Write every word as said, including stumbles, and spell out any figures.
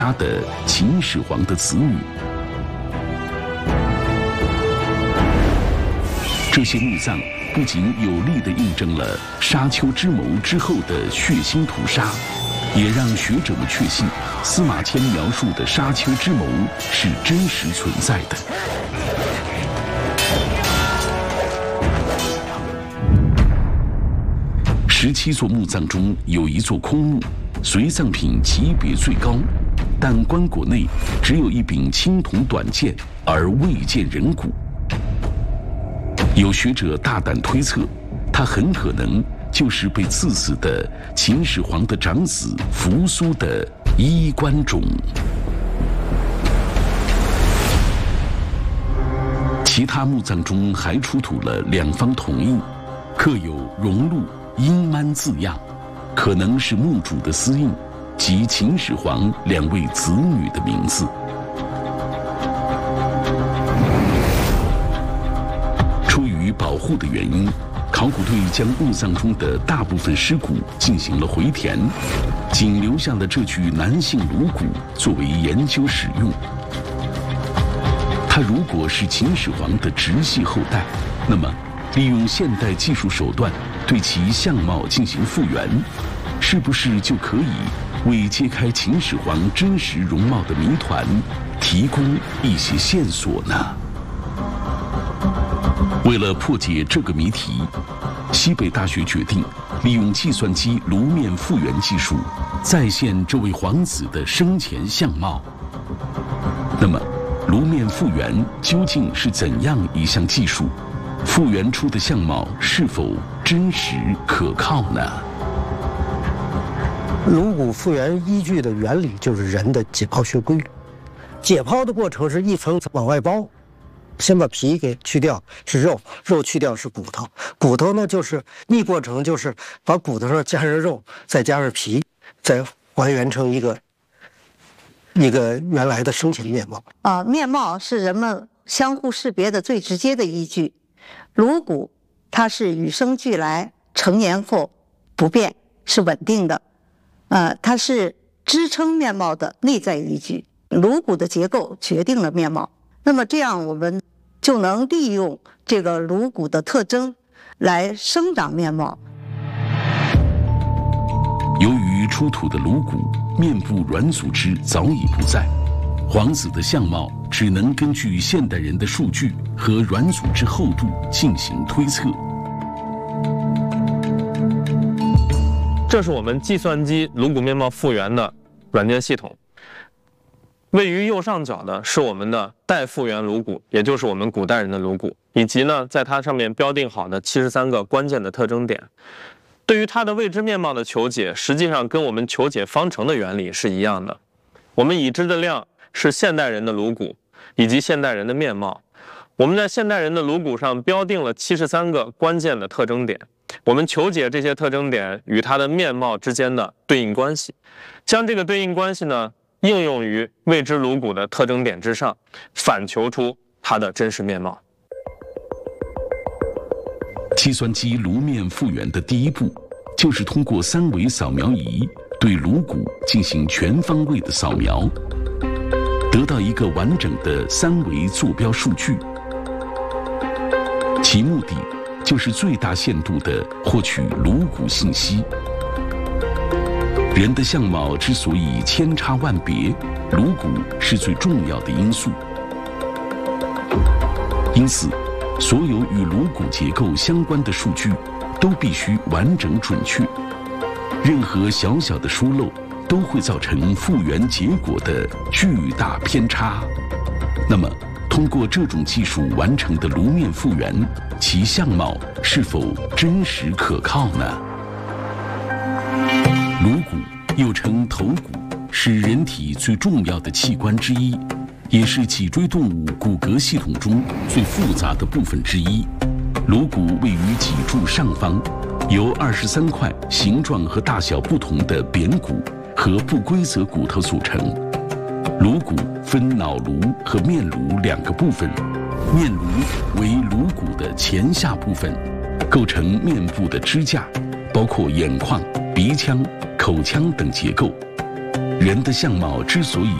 的秦始皇的子女。这些墓葬不仅有力地印证了沙丘之谋之后的血腥屠杀，也让学者们确信司马迁描述的沙丘之谋是真实存在的。十七座墓葬中有一座空墓，随葬品级别最高，但棺椁内只有一柄青铜短剑，而未见人骨。有学者大胆推测，他很可能就是被赐死的秦始皇的长子扶苏的衣冠冢。其他墓葬中还出土了两方铜印，刻有荣禄、殷曼字样，可能是墓主的私印及秦始皇两位子女的名字。出于保护的原因，考古队将墓葬中的大部分尸骨进行了回填，仅留下了这具男性颅骨作为研究使用。他如果是秦始皇的直系后代，那么利用现代技术手段对其相貌进行复原，是不是就可以为揭开秦始皇真实容貌的谜团提供一些线索呢？为了破解这个谜题，西北大学决定利用计算机颅面复原技术再现这位皇子的生前相貌。那么，颅面复原究竟是怎样一项技术？复原出的相貌是否真实可靠呢？ 颅骨复原依据的原理就是人的解剖学规律。解剖的过程是一层层往外包，先把皮给去掉是肉，肉去掉是骨头，骨头呢就是逆过程，就是把骨头上加上肉，再加上皮，再还原成一个一个原来的生前面貌。 啊，面貌是人们相互识别的最直接的依据。颅骨它是与生俱来，成年后不变，是稳定的，呃，它是支撑面貌的内在依据。颅骨的结构决定了面貌，那么这样我们就能利用这个颅骨的特征来生长面貌。 由于出土的颅骨面部软组织早已不在，皇子的相貌只能根据现代人的数据和软组织厚度进行推测。 这是我们计算机颅骨面貌复原的软件系统。位于右上角的是我们的待复原颅骨，也就是我们古代人的颅骨，以及呢在它上面标定好的七十三个关键的特征点。对于它的未知面貌的求解，实际上跟我们求解方程的原理是一样的。我们已知的量是现代人的颅骨以及现代人的面貌，我们在现代人的颅骨上标定了七十三个关键的特征点，我们求解这些特征点与它的面貌之间的对应关系，将这个对应关系呢应用于未知颅骨的特征点之上，反求出它的真实面貌。 计算机颅面复原的第一步，就是通过三维扫描仪对颅骨进行全方位的扫描，得到一个完整的三维坐标数据。其目的就是最大限度地获取颅骨信息。人的相貌之所以千差万别，颅骨是最重要的因素。因此，所有与颅骨结构相关的数据都必须完整准确，任何小小的疏漏都会造成复原结果的巨大偏差。那么，通过这种技术完成的颅面复原，其相貌是否真实可靠呢？颅骨又称头骨，是人体最重要的器官之一，也是脊椎动物骨骼系统中最复杂的部分之一。颅骨位于脊柱上方，由二十三块形状和大小不同的扁骨和不规则骨头组成。颅骨分脑颅和面颅两个部分，面颅为颅骨的前下部分，构成面部的支架，包括眼眶、鼻腔、口腔等结构。 人的相貌之所以